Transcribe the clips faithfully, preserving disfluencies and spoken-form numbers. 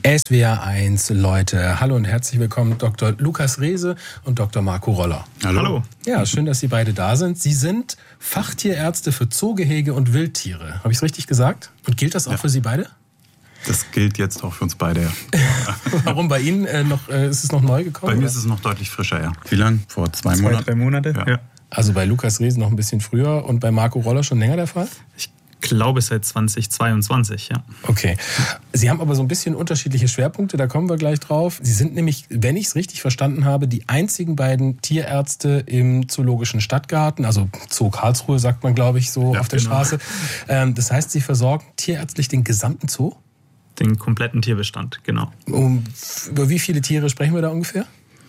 S W R eins, Leute. Hallo und herzlich willkommen, Doktor Lukas Rehse und Doktor Marco Roller. Hallo. Hallo. Ja, schön, dass Sie beide da sind. Sie sind Fachtierärzte für Zoogehege und Wildtiere. Habe ich es richtig gesagt? Und gilt das auch ja. für Sie beide? Das gilt jetzt auch für uns beide, ja. Warum bei Ihnen äh, noch, äh, ist es noch neu gekommen? Bei mir oder? ist es noch deutlich frischer, ja. Wie lange? Vor zwei, zwei Monaten? Drei Monate, ja. ja. Also bei Lukas Rehse noch ein bisschen früher und bei Marco Roller schon länger der Fall? Ich glaube seit zweitausendzweiundzwanzig, ja. Okay. Sie haben aber so ein bisschen unterschiedliche Schwerpunkte, da kommen wir gleich drauf. Sie sind nämlich, wenn ich es richtig verstanden habe, die einzigen beiden Tierärzte im Zoologischen Stadtgarten, also Zoo Karlsruhe sagt man, glaube ich, so ja, auf der genau. Straße. Ähm, das heißt, Sie versorgen tierärztlich den gesamten Zoo? Den kompletten Tierbestand, genau. Um, über wie viele Tiere sprechen wir da ungefähr?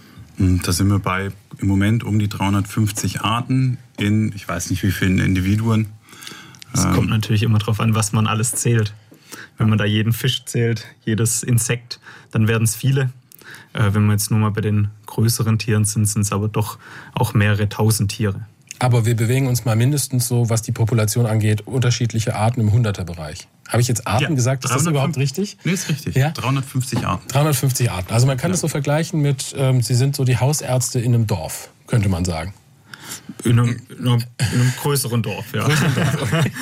Da sind wir bei im Moment um die dreihundertfünfzig Arten in, ich weiß nicht wie vielen Individuen. Es ähm, kommt natürlich immer darauf an, was man alles zählt. Wenn man da jeden Fisch zählt, jedes Insekt, dann werden es viele. Äh, wenn wir jetzt nur mal bei den größeren Tieren sind, sind es aber doch auch mehrere tausend Tiere. Aber wir bewegen uns mal mindestens so, was die Population angeht, unterschiedliche Arten im Hunderterbereich. Habe ich jetzt Arten ja, gesagt? Ist das überhaupt richtig? Nee, ist richtig. Ja? dreihundertfünfzig Arten. dreihundertfünfzig Arten. Also man kann ja. das so vergleichen mit, ähm, Sie sind so die Hausärzte in einem Dorf, könnte man sagen. In einem, in einem, in einem größeren Dorf, ja. Größeren Dorf, okay.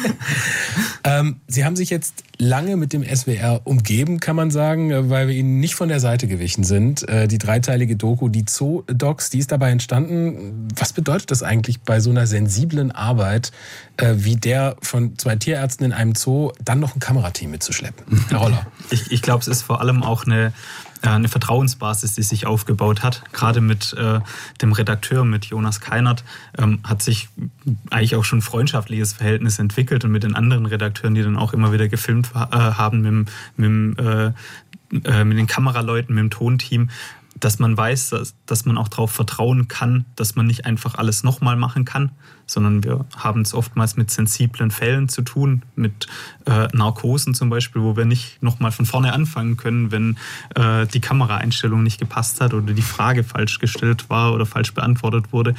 ähm, Sie haben sich jetzt lange mit dem S W R umgeben, kann man sagen, weil wir Ihnen nicht von der Seite gewichen sind. Äh, die dreiteilige Doku, die Zoo-Docs, die ist dabei entstanden. Was bedeutet das eigentlich bei so einer sensiblen Arbeit, äh, wie der von zwei Tierärzten in einem Zoo, dann noch ein Kamerateam mitzuschleppen? Herr Roller. Ich, ich glaube, es ist vor allem auch eine eine Vertrauensbasis, die sich aufgebaut hat. Gerade mit äh, dem Redakteur, mit Jonas Keinert, ähm, hat sich eigentlich auch schon ein freundschaftliches Verhältnis entwickelt und mit den anderen Redakteuren, die dann auch immer wieder gefilmt äh, haben, mit, mit, äh, äh, mit den Kameraleuten, mit dem Tonteam, dass man weiß, dass, dass man auch darauf vertrauen kann, dass man nicht einfach alles nochmal machen kann, sondern wir haben es oftmals mit sensiblen Fällen zu tun, mit äh, Narkosen zum Beispiel, wo wir nicht nochmal von vorne anfangen können, wenn äh, die Kameraeinstellung nicht gepasst hat oder die Frage falsch gestellt war oder falsch beantwortet wurde.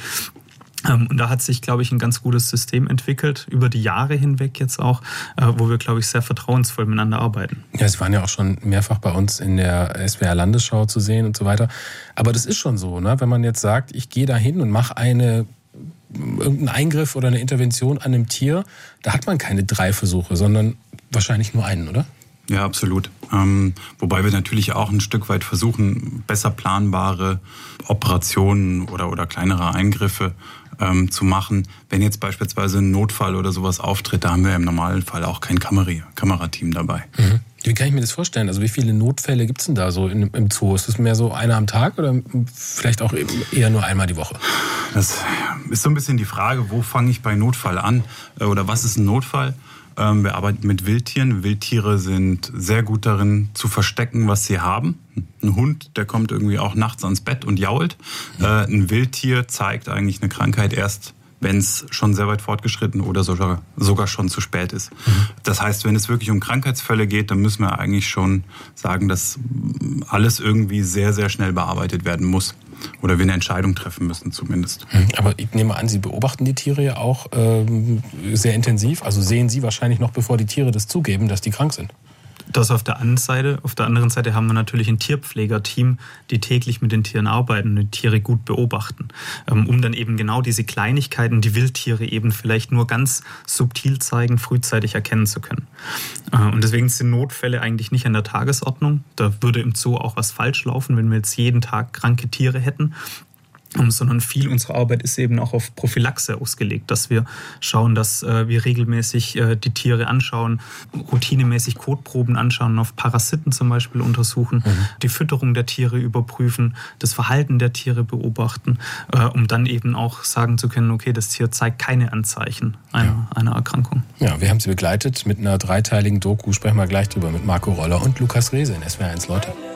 Und da hat sich, glaube ich, ein ganz gutes System entwickelt, über die Jahre hinweg jetzt auch, wo wir, glaube ich, sehr vertrauensvoll miteinander arbeiten. Ja, Sie waren ja auch schon mehrfach bei uns in der S W R-Landesschau zu sehen und so weiter. Aber das ist schon so, ne? Wenn man jetzt sagt, ich gehe da hin und mache eine irgendeinen Eingriff oder eine Intervention an einem Tier, da hat man keine drei Versuche, sondern wahrscheinlich nur einen, oder? Ja, absolut. Ähm, wobei wir natürlich auch ein Stück weit versuchen, besser planbare Operationen oder, oder kleinere Eingriffe ähm, zu machen. Wenn jetzt beispielsweise ein Notfall oder sowas auftritt, da haben wir im normalen Fall auch kein Kamera- Kamerateam dabei. Mhm. Wie kann ich mir das vorstellen? Also wie viele Notfälle gibt es denn da so in, im Zoo? Ist das mehr so einer am Tag oder vielleicht auch eher nur einmal die Woche? Das ist so ein bisschen die Frage, wo fange ich bei Notfall an oder was ist ein Notfall? Wir arbeiten mit Wildtieren. Wildtiere sind sehr gut darin, zu verstecken, was sie haben. Ein Hund, der kommt irgendwie auch nachts ans Bett und jault. Ja. Ein Wildtier zeigt eigentlich eine Krankheit erst, wenn es schon sehr weit fortgeschritten oder sogar, sogar schon zu spät ist. Mhm. Das heißt, wenn es wirklich um Krankheitsfälle geht, dann müssen wir eigentlich schon sagen, dass alles irgendwie sehr, sehr schnell bearbeitet werden muss. Oder wir eine Entscheidung treffen müssen zumindest. Aber ich nehme an, Sie beobachten die Tiere ja auch ähm, sehr intensiv. Also sehen Sie wahrscheinlich noch, bevor die Tiere das zugeben, dass die krank sind. Das auf der einen Seite. Auf der anderen Seite haben wir natürlich ein Tierpflegerteam, die täglich mit den Tieren arbeiten und die Tiere gut beobachten, um dann eben genau diese Kleinigkeiten, die Wildtiere eben vielleicht nur ganz subtil zeigen, frühzeitig erkennen zu können. Und deswegen sind Notfälle eigentlich nicht an der Tagesordnung. Da würde im Zoo auch was falsch laufen, wenn wir jetzt jeden Tag kranke Tiere hätten. Sondern viel unserer Arbeit ist eben auch auf Prophylaxe ausgelegt, dass wir schauen, dass äh, wir regelmäßig äh, die Tiere anschauen, routinemäßig Kotproben anschauen, auf Parasiten zum Beispiel untersuchen, mhm. die Fütterung der Tiere überprüfen, das Verhalten der Tiere beobachten, äh, um dann eben auch sagen zu können, okay, das Tier zeigt keine Anzeichen einer, ja. einer Erkrankung. Ja, wir haben Sie begleitet mit einer dreiteiligen Doku, sprechen wir gleich drüber, mit Marco Roller und Lukas Rehse in S W R eins, Leute.